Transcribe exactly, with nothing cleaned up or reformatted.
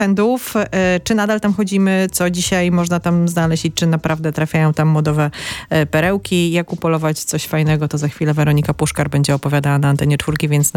Pędów. Czy nadal tam chodzimy? Co dzisiaj można tam znaleźć i czy naprawdę trafiają tam modowe perełki? Jak upolować coś fajnego, to za chwilę Weronika Puszkar będzie opowiadała na antenie czwórki, więc